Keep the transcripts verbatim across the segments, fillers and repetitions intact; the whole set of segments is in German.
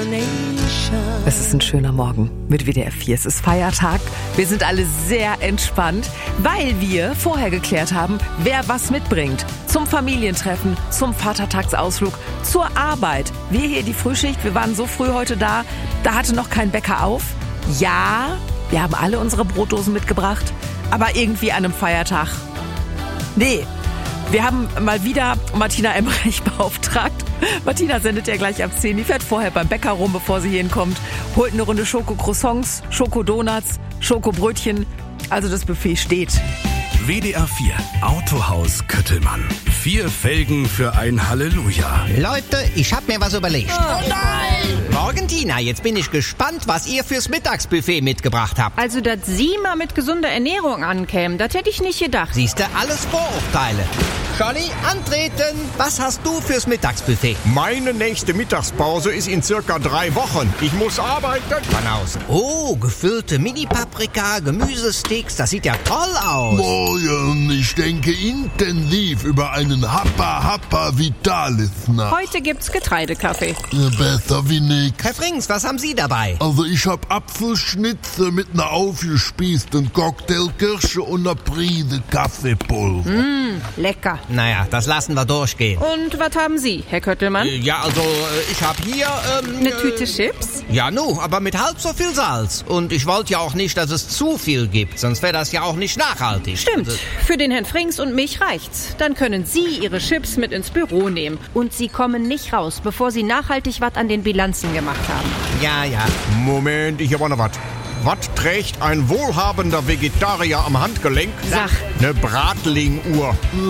Es ist ein schöner Morgen mit W D R vier. Es ist Feiertag. Wir sind alle sehr entspannt, weil wir vorher geklärt haben, wer was mitbringt. Zum Familientreffen, zum Vatertagsausflug, zur Arbeit. Wir hier die Frühschicht, wir waren so früh heute da, da hatte noch kein Bäcker auf. Ja, wir haben alle unsere Brotdosen mitgebracht, aber irgendwie an einem Feiertag. Nee. Wir haben mal wieder Martina Emmerich beauftragt. Martina sendet ja gleich ab zehn. Die fährt vorher beim Bäcker rum, bevor sie hinkommt. Holt eine Runde Schoko-Croissants, Schokodonuts, Schokobrötchen. Also das Buffet steht. W D R vier Autohaus Köttelmann. Vier Felgen für ein Halleluja. Leute, ich hab mir was überlegt. Oh nein! Morgen, Tina, jetzt bin ich gespannt, was ihr fürs Mittagsbuffet mitgebracht habt. Also, dass Sie mal mit gesunder Ernährung ankämen, das hätte ich nicht gedacht. Siehste, alles Vorurteile. Scholli, antreten. Was hast du fürs Mittagsbuffet? Meine nächste Mittagspause ist in circa drei Wochen. Ich muss arbeiten. Von außen. Oh, gefüllte Mini-Paprika, Gemüsesticks, das sieht ja toll aus. Morgen, ich denke intensiv über einen Happa Happa Vitalis nach. Heute gibt's Getreidekaffee. Ja, besser wie nix. Herr Frings, was haben Sie dabei? Also ich hab Apfelschnitze mit einer aufgespießten Cocktailkirsche und einer Prise Kaffeepulver. Mmh, lecker. Naja, das lassen wir durchgehen. Und was haben Sie, Herr Köttelmann? Äh, ja, also, äh, ich hab hier... Ähm, Eine Tüte äh, Chips? Ja, nu, aber mit halb so viel Salz. Und ich wollte ja auch nicht, dass es zu viel gibt, sonst wäre das ja auch nicht nachhaltig. Stimmt. Also, für den Herrn Frings und mich reicht's. Dann können Sie Ihre Chips mit ins Büro nehmen. Und Sie kommen nicht raus, bevor Sie nachhaltig was an den Bilanzen gemacht haben. ja, ja. Moment, ich hab auch noch was. Was trägt ein wohlhabender Vegetarier am Handgelenk? Sag. Eine Bratling-Uhr.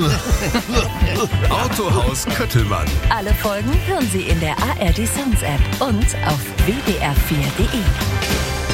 Autohaus Köttelmann. Alle Folgen hören Sie in der A R D Sounds App und auf w d r vier punkt d e.